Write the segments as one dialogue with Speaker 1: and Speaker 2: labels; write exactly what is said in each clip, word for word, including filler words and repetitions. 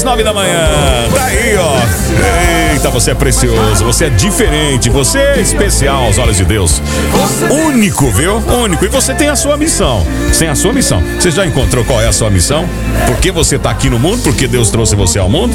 Speaker 1: às nove da manhã. Tá aí, ó. Eita, você é precioso, você é diferente, você é especial aos olhos de Deus. Único, viu? Único. E você tem a sua missão. Sem a sua missão. Você já encontrou qual é a sua missão? Por que você tá aqui no mundo? Por que Deus trouxe você ao mundo?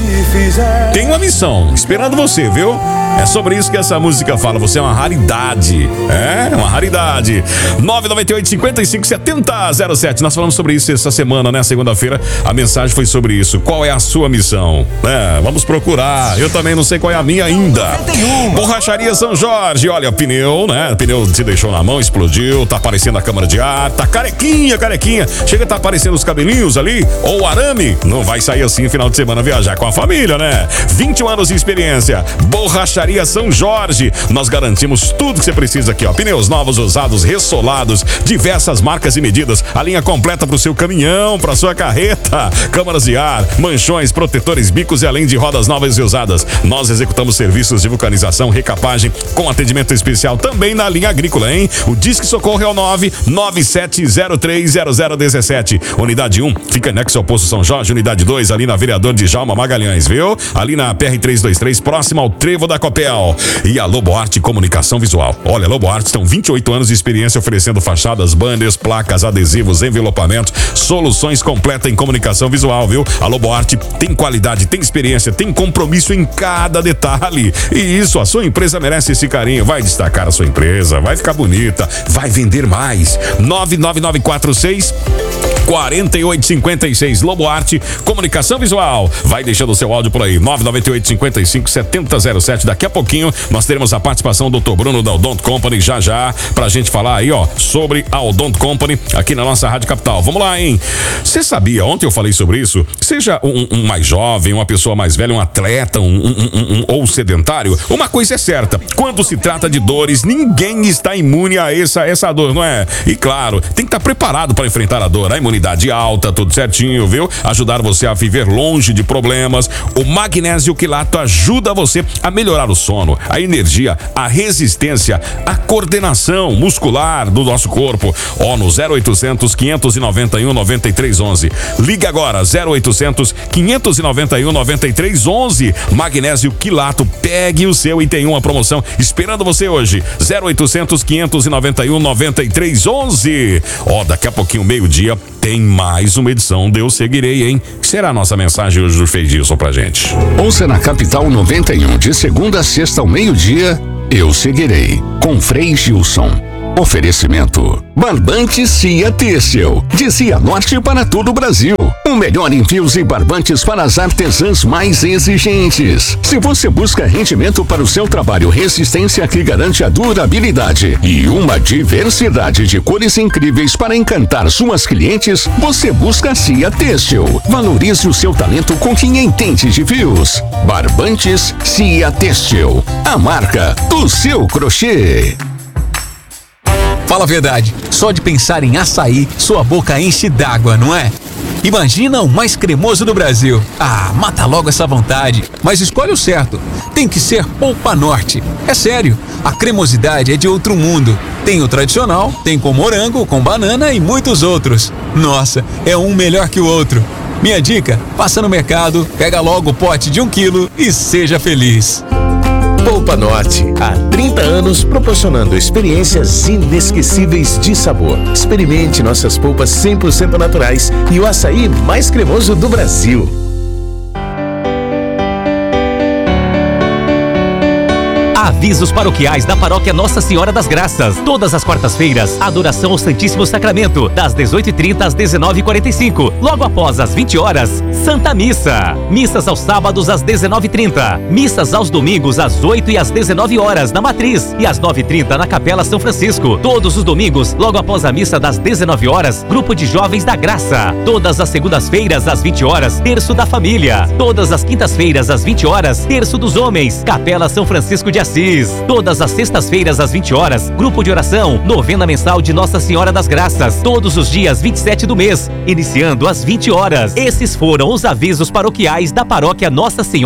Speaker 1: Tem uma missão esperando você, viu? É sobre isso que essa música fala. Você é uma raridade. É, uma raridade. nove nove oito, cinco cinco, sete zero zero sete. Nós falamos sobre isso essa semana, né? Segunda-feira, a mensagem foi sobre isso. Qual é a sua missão? É, vamos procurar. Eu também não sei qual é a minha ainda. Borracharia São Jorge. Olha, pneu, né? O pneu se deixou na mão, explodiu. Tá aparecendo a câmara de ar. Tá carequinha, carequinha. Chega, tá aparecendo os cabelinhos ali. Ou o arame. Não vai sair assim final de semana viajar com a família, né? vinte anos de experiência. Borracharia São Jorge. Nós garantimos tudo que você precisa aqui, ó. Pneus novos, usados, ressolados, diversas marcas e medidas. A linha completa pro seu caminhão, pra sua carreta. Câmaras de ar, manchões, protetores, bicos e além de rodas novas e usadas. Nós executamos serviços de vulcanização, recapagem, com atendimento especial também na linha agrícola, hein? O Disque Socorro é o nove nove sete zero três zero zero um sete. Unidade um, fica anexo ao Poço São Jorge. Unidade dois, ali na Vereador Djalma Magalhães, viu? Ali na P R trezentos e vinte e três, próximo ao Trevo da Copel. E a Lobo Arte Comunicação Visual. Olha, Lobo Arte estão vinte e oito anos de experiência oferecendo fachadas, banners, placas, adesivos, envelopamentos, soluções completas em comunicação visual, viu? A Lobo Arte tem qualidade, tem experiência, tem compromisso em cada detalhe. E isso, a sua empresa merece esse carinho. Vai destacar a sua empresa, vai ficar bonita, vai vender mais. nove nove nove quatro seis quatro oito cinco seis. Lobo Arte Comunicação Visual. Vai deixando o seu áudio por aí. nove nove oito, cinco cinco, sete zero zero sete. Daqui a pouquinho nós teremos a participação do doutor Bruno da Odonto Company já já pra gente falar aí, ó, sobre a Odonto Company aqui na nossa Rádio Capital. Vamos lá, hein? Você sabia, ontem eu falei sobre isso, seja um, um mais jovem, uma pessoa mais velha, um atleta, um, um, um, um ou um sedentário, uma coisa é certa, quando se trata de dores, ninguém está imune a essa, essa dor, não é? E claro, tem que estar preparado para enfrentar a dor, a imunidade alta, tudo certinho, viu? Ajudar você a viver longe de problemas. O magnésio quilato ajuda você a melhorar o sono, a energia, a resistência, a coordenação muscular do nosso corpo. Ó, no zero oitocentos, quinhentos e noventa e um, noventa e três onze. Liga agora, zero oitocentos, quinhentos e noventa e um, noventa e três onze. Magnésio quilato, pegue o seu e tem uma promoção esperando você hoje. zero oitocentos, quinhentos e noventa e um, noventa e três onze. Ó, daqui a pouquinho, meio-dia, tem mais uma edição de Eu Seguirei, hein? Que será a nossa mensagem hoje do Feidilson pra gente?
Speaker 2: Ouça na Capital noventa e um, de segunda a sexta ao meio-dia, Eu Seguirei, com Frei Gilson. Oferecimento: Barbante Cia Têxtil, de Cianorte para todo o Brasil. O melhor em fios e barbantes para as artesãs mais exigentes. Se você busca rendimento para o seu trabalho, resistência que garante a durabilidade e uma diversidade de cores incríveis para encantar suas clientes, você busca a Cia Têxtil. Valorize o seu talento com quem entende de fios. Barbantes Cia Têxtil, a marca do seu crochê.
Speaker 3: Fala a verdade, só de pensar em açaí, sua boca enche d'água, não é? Imagina o mais cremoso do Brasil. Ah, mata logo essa vontade. Mas escolhe o certo. Tem que ser Polpa Norte. É sério, a cremosidade é de outro mundo. Tem o tradicional, tem com morango, com banana e muitos outros. Nossa, é um melhor que o outro. Minha dica, passa no mercado, pega logo o pote de um quilo e seja feliz.
Speaker 4: Polpa Norte, há trinta anos proporcionando experiências inesquecíveis de sabor. Experimente nossas polpas cem por cento naturais e o açaí mais cremoso do Brasil.
Speaker 5: Avisos paroquiais da Paróquia Nossa Senhora das Graças. Todas as quartas-feiras, adoração ao Santíssimo Sacramento, das dezoito e trinta às dezenove e quarenta e cinco. Logo após as vinte horas, Santa Missa. Missas aos sábados às dezenove e trinta. Missas aos domingos às oito e às dezenove horas na Matriz e às nove e trinta na Capela São Francisco. Todos os domingos, logo após a missa das dezenove horas, Grupo de Jovens da Graça. Todas as segundas-feiras às vinte horas, Terço da Família. Todas as quintas-feiras às vinte horas, Terço dos Homens, Capela São Francisco de Assis. Todas as sextas-feiras às vinte horas, grupo de oração, novena mensal de Nossa Senhora das Graças, todos os dias vinte e sete do mês, iniciando às vinte horas. Esses foram os avisos paroquiais da Paróquia Nossa Senhora